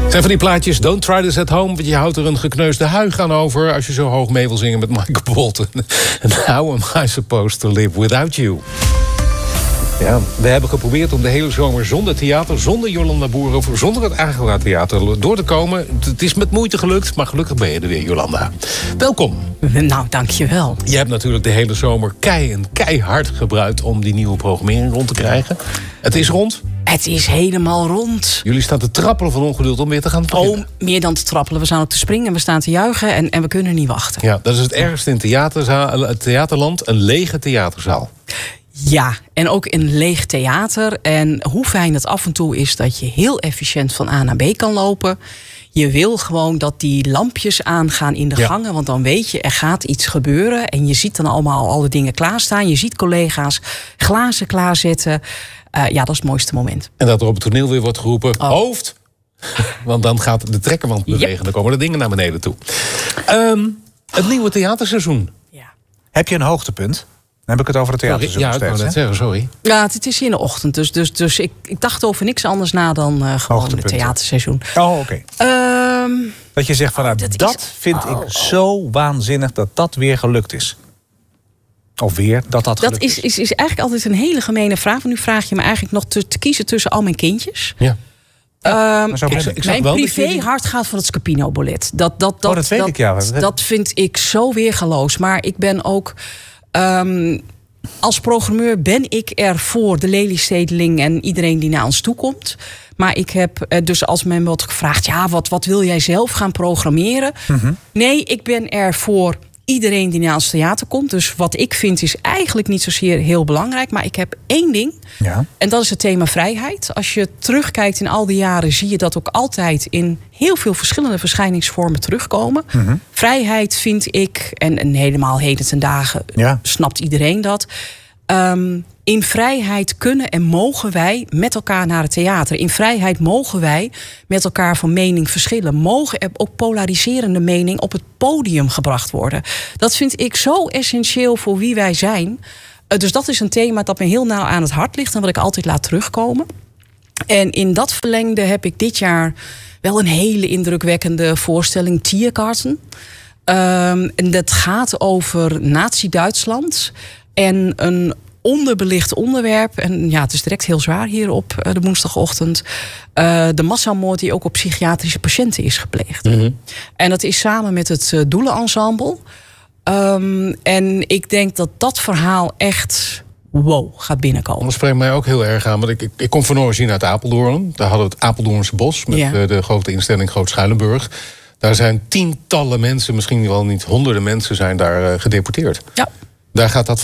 Zijn van die plaatjes, don't try this at home, want je houdt er een gekneusde huig aan over als je zo hoog mee wil zingen met Michael Bolton. How am I supposed to live without you? Ja, we hebben geprobeerd om de hele zomer zonder theater, zonder Jolanda Boerhoff, zonder het Agora Theater door te komen. Het is met moeite gelukt, maar gelukkig ben je er weer, Jolanda. Welkom. Nou, dankjewel. Je hebt natuurlijk de hele zomer keihard gebruikt om die nieuwe programmering rond te krijgen. Het is rond. Het is helemaal rond. Jullie staan te trappelen van ongeduld om weer te gaan beginnen. Oh, meer dan te trappelen. We staan ook te springen, we staan te juichen en we kunnen niet wachten. Ja, dat is het ergste in het theaterland, een lege theaterzaal. Ja, en ook een leeg theater. En hoe fijn het af en toe is dat je heel efficiënt van A naar B kan lopen. Je wil gewoon dat die lampjes aangaan in de gangen. Want dan weet je, er gaat iets gebeuren. En je ziet dan allemaal alle dingen klaarstaan. Je ziet collega's glazen klaarzetten. Ja, dat is het mooiste moment. En dat er op het toneel weer wordt geroepen, hoofd. Want dan gaat de trekkerwand bewegen. Dan komen de dingen naar beneden toe. Het nieuwe theaterseizoen. Ja. Heb je een hoogtepunt? Dan heb ik het over het theaterseizoen. Ja, ik wou net zeggen, sorry. Ja, het is in de ochtend. Dus ik dacht over niks anders na dan gewoon het theaterseizoen. Oh, oké. Dat je zegt, dat vind ik zo waanzinnig dat dat weer gelukt is. Of weer dat gelukt is. Dat is eigenlijk altijd een hele gemene vraag. Want nu vraag je me eigenlijk nog te kiezen tussen al mijn kindjes. Ja. Mijn privé-hart gaat van het Scapino-ballet. Dat weet ik, ja. Dat vind ik zo weergeloos. Maar ik ben ook... als programmeur ben ik er voor de Lelystedeling en iedereen die naar ons toe komt. Maar ik heb dus als men wordt gevraagd, ja, wat wil jij zelf gaan programmeren? Mm-hmm. Nee, ik ben er voor iedereen die naar ons theater komt. Dus wat ik vind is eigenlijk niet zozeer heel belangrijk. Maar ik heb één ding. Ja. En dat is het thema vrijheid. Als je terugkijkt in al die jaren, zie je dat ook altijd in heel veel verschillende verschijningsvormen terugkomen. Mm-hmm. Vrijheid vind ik, en helemaal heden ten dagen snapt iedereen dat. In vrijheid kunnen en mogen wij met elkaar naar het theater. In vrijheid mogen wij met elkaar van mening verschillen. Mogen er ook polariserende mening op het podium gebracht worden. Dat vind ik zo essentieel voor wie wij zijn. Dus dat is een thema dat me heel nauw aan het hart ligt en wat ik altijd laat terugkomen. En in dat verlengde heb ik dit jaar wel een hele indrukwekkende voorstelling, Tiergarten. En dat gaat over Nazi-Duitsland en een onderbelicht onderwerp. En ja, het is direct heel zwaar hier op de woensdagochtend. De massamoord die ook op psychiatrische patiënten is gepleegd. Mm-hmm. En dat is samen met het Doelenensemble. En ik denk dat dat verhaal echt gaat binnenkomen. Dat spreekt mij ook heel erg aan. Want ik kom van origine uit Apeldoorn. Daar hadden we het Apeldoornse bos met de grote instelling Groot Schuilenburg. Daar zijn tientallen mensen, misschien wel niet honderden mensen, zijn daar gedeporteerd. Ja. Daar gaat dat